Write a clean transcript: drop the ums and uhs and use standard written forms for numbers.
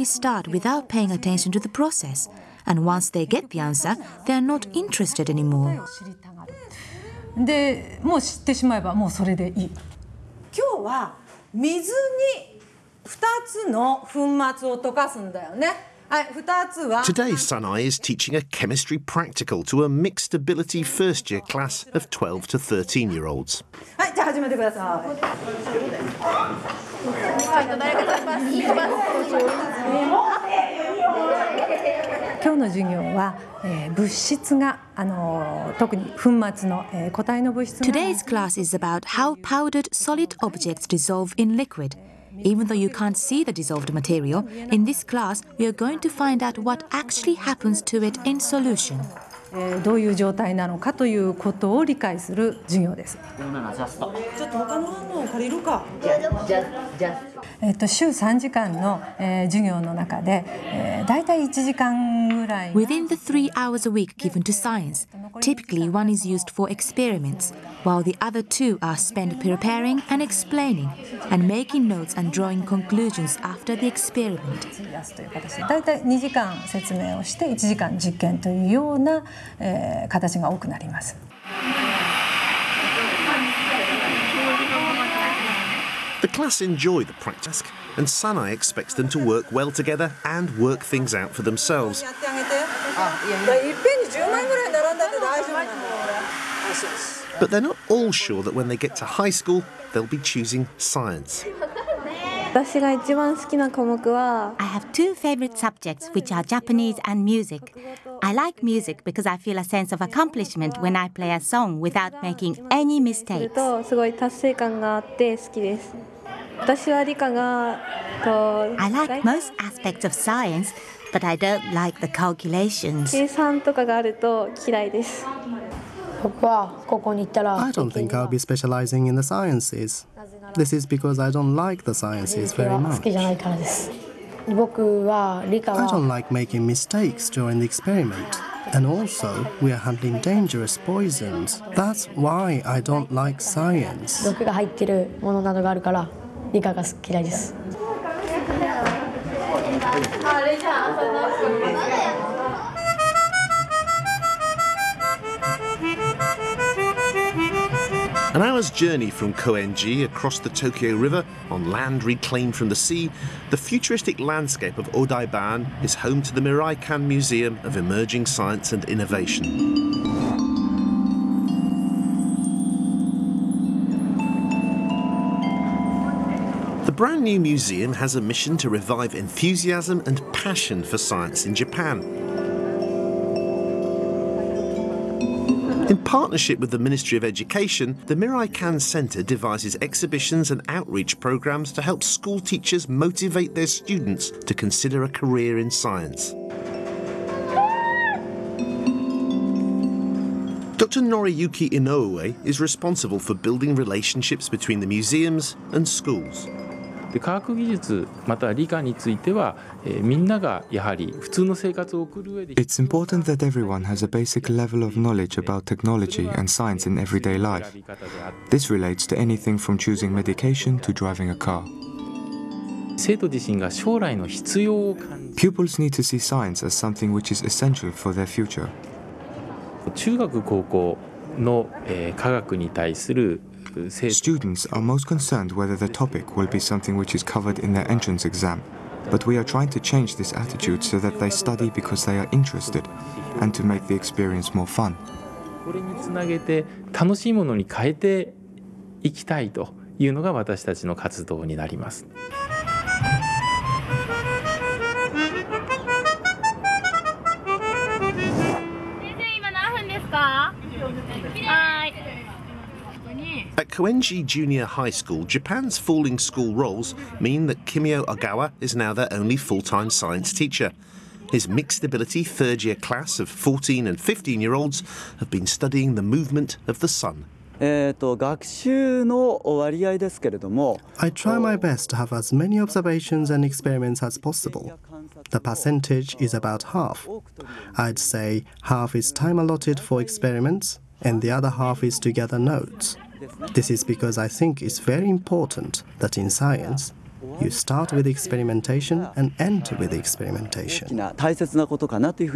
start without paying attention to the process, and once they get the answer, they are not interested anymore. で、もう知ってしまえばもうそれでいい。今日は水に2つの粉末を溶かすんだよね。はい、2つは。 Today, Sanai is teaching a chemistry practical to a mixed ability first year class of 12 to 13-year-olds. はい、じゃあ始めてください。今日の授業は、物質が特に粉末の、固体の物質が。 Today's class is about how powdered solid objects dissolve in liquid. Even though you can't see the dissolved material, in this class we are going to find out what actually happens to it in solution. どういう状態なのかということを理解する授業です。ちょっと他の反応を借りるか。週3時間の、授業の中で、だいたい1時間ぐらい。 Within the 3 hours a week given to science, typically one is used for experiments, while the other 2 are spent preparing and explaining, and making notes and drawing conclusions after the experiment. だいたい2時間説明をして1時間実験というような、形が多くなります。 The class enjoy the practice, and Sanai expects them to work well together and work things out for themselves. But they're not all sure that when they get to high school, they'll be choosing science. I have 2 favorite subjects, which are Japanese and music. I like music because I feel a sense of accomplishment when I play a song without making any mistakes. I like most aspects of science, but I don't like the calculations. I don't think I'll be specializing in the sciences. This is because I don't like the sciences very much. I don't like making mistakes during the experiment. And also, we are handling dangerous poisons. That's why I don't like science. An hour's journey from Koenji across the Tokyo River on land reclaimed from the sea, the futuristic landscape of Odaiban is home to the Miraikan Museum of Emerging Science and Innovation. The brand new museum has a mission to revive enthusiasm and passion for science in Japan. In partnership with the Ministry of Education, the Miraikan Centre devises exhibitions and outreach programmes to help school teachers motivate their students to consider a career in science. Dr. Noriyuki Inoue is responsible for building relationships between the museums and schools. 科学技術また理科については、みんながやはり普通の生活を送る上で It's important that everyone has a basic level of knowledge about technology and science in everyday life. This relates to anything from choosing medication to driving a car. 生徒自身が将来の必要を感じ Pupils need to see science as something which is essential for their future. 中学高校の、科学に対する Students are most concerned whether the topic will be something which is covered in their entrance exam, but we are trying to change this attitude so that they study because they are interested and to make the experience more fun. これにつなげて楽しいものに変えていきたいというのが私たちの活動になります。 At Koenji Junior High School, Japan's falling school rolls mean that Kimio Ogawa is now their only full-time science teacher. His mixed ability third-year class of 14 and 15-year-olds have been studying the movement of the sun. I try my best to have as many observations and experiments as possible. The percentage is about half. I'd say half is time allotted for experiments, and the other half is to gather notes. This is because I think it's very important that in science, You start with experimentation and end with experimentation.